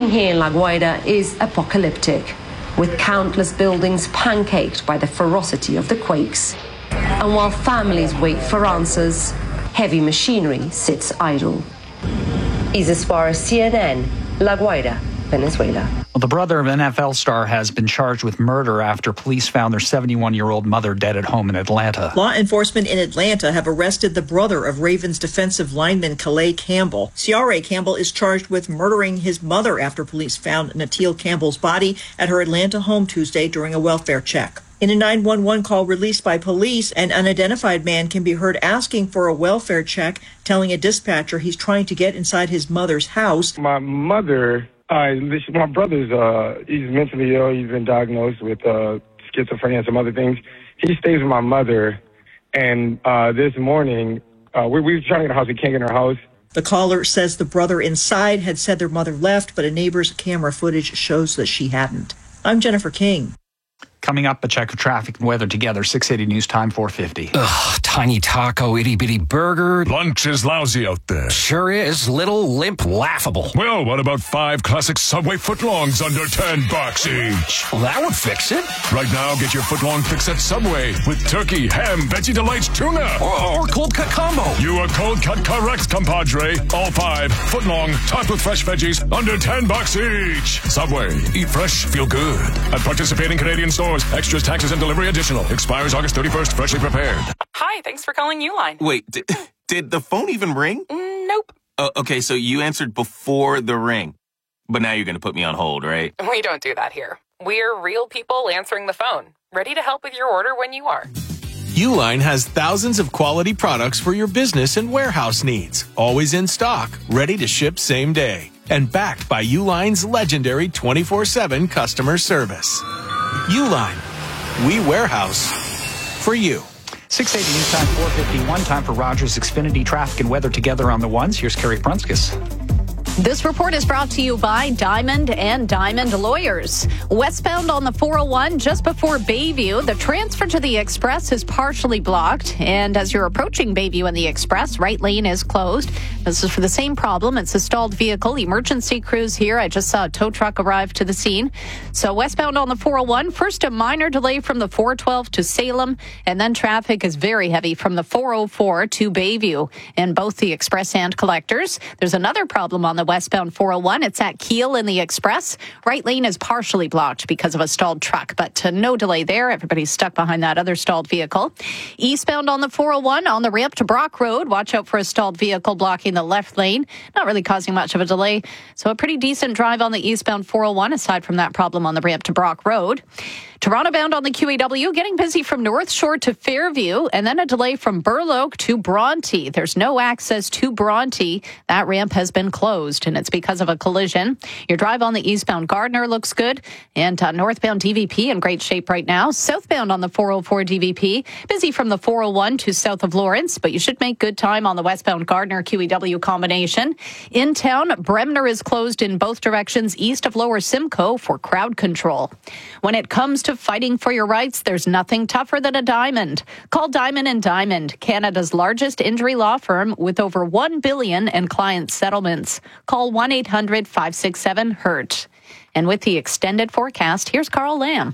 scene here in La Guaira is apocalyptic, with countless buildings pancaked by the ferocity of the quakes. And while families wait for answers, heavy machinery sits idle. Isa Suarez, CNN, La Guaira, Venezuela. Well, the brother of NFL star has been charged with murder after police found their 71-year-old mother dead at home in Atlanta. Law enforcement in Atlanta have arrested the brother of Ravens defensive lineman Calais Campbell. Ciara Campbell is charged with murdering his mother after police found Natil Campbell's body at her Atlanta home Tuesday during a welfare check. In a 911 call released by police, an unidentified man can be heard asking for a welfare check, telling a dispatcher he's trying to get inside his mother's house. My brother's he's mentally ill. He's been diagnosed with schizophrenia and some other things. He stays with my mother, and this morning we were trying to get a house. We can't get in our house. The caller says the brother inside had said their mother left, but a neighbor's camera footage shows that she hadn't. I'm Jennifer King. Coming up, a check of traffic and weather together. 680 News Time, 4:50. Ugh, tiny taco, itty-bitty burger. Lunch is lousy out there. Sure is. Little, limp, laughable. Well, what about 5 classic Subway footlongs under $10 each? Well, that would fix it. Right now, get your footlong fix at Subway with turkey, ham, Veggie Delights, tuna. Or cold cut combo. You are cold cut correct, compadre. All 5 footlong, topped with fresh veggies, under $10 each. Subway. Eat fresh, feel good. At participating Canadian stores. Extras, taxes, and delivery additional. Expires August 31st. Freshly prepared. Hi, thanks for calling Uline. Wait, did the phone even ring? Nope. Okay, so you answered before the ring. But now you're going to put me on hold, right? We don't do that here. We're real people answering the phone. Ready to help with your order when you are. Uline has thousands of quality products for your business and warehouse needs. Always in stock, ready to ship same day. And backed by Uline's legendary 24/7 customer service. Uline, we warehouse for you. 680 News Time, 4:51. Time for Rogers Xfinity traffic and weather together on the ones. Here's Carrie Prunskis. This report is brought to you by Diamond and Diamond Lawyers. Westbound on the 401 just before Bayview, the transfer to the Express is partially blocked. And as you're approaching Bayview and the Express, right lane is closed. This is for the same problem. It's a stalled vehicle. Emergency crews here. I just saw a tow truck arrive to the scene. So westbound on the 401, first a minor delay from the 412 to Salem. And then traffic is very heavy from the 404 to Bayview in both the Express and Collectors. There's another problem on the westbound 401. It's at Kiel in the Express. Right lane is partially blocked because of a stalled truck, but no delay there. Everybody's stuck behind that other stalled vehicle. Eastbound on the 401 on the ramp to Brock Road. Watch out for a stalled vehicle blocking the left lane. Not really causing much of a delay. So a pretty decent drive on the eastbound 401 aside from that problem on the ramp to Brock Road. Toronto bound on the QEW, getting busy from North Shore to Fairview, and then a delay from Burloak to Bronte. There's no access to Bronte. That ramp has been closed, and it's because of a collision. Your drive on the eastbound Gardner looks good, and northbound DVP in great shape right now. Southbound on the 404 DVP, busy from the 401 to south of Lawrence, but you should make good time on the westbound Gardner QEW combination. In town, Bremner is closed in both directions east of Lower Simcoe for crowd control. When it comes to fighting for your rights, there's nothing tougher than a diamond. Call Diamond and Diamond, Canada's largest injury law firm with over $1 billion in client settlements. Call 1-800-567-HURT. And with the extended forecast, here's Carl Lamb.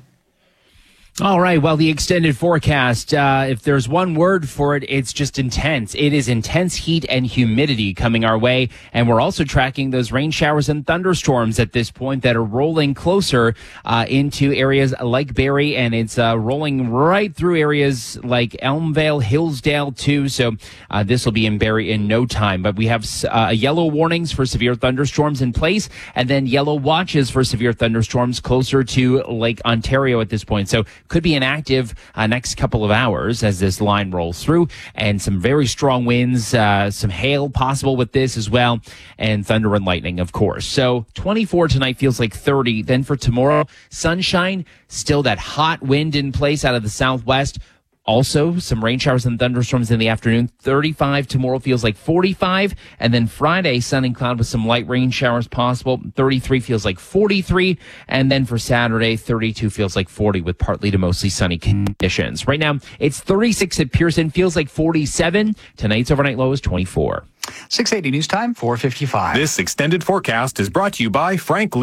All right. Well, the extended forecast, if there's one word for it, it's just intense. It is intense heat and humidity coming our way. And we're also tracking those rain showers and thunderstorms at this point that are rolling closer into areas like Barrie. And it's rolling right through areas like Elmvale, Hillsdale, too. So this will be in Barrie in no time. But we have yellow warnings for severe thunderstorms in place, and then yellow watches for severe thunderstorms closer to Lake Ontario at this point. So could be an active next couple of hours as this line rolls through, and some very strong winds, some hail possible with this as well, and thunder and lightning, of course. So 24 tonight feels like 30. Then for tomorrow, sunshine, still that hot wind in place out of the southwest. Also, some rain showers and thunderstorms in the afternoon. 35 tomorrow feels like 45. And then Friday, sun and cloud with some light rain showers possible. 33 feels like 43. And then for Saturday, 32 feels like 40 with partly to mostly sunny conditions. Right now, it's 36 at Pearson, feels like 47. Tonight's overnight low is 24. 680 News Time, 4:55. This extended forecast is brought to you by Frank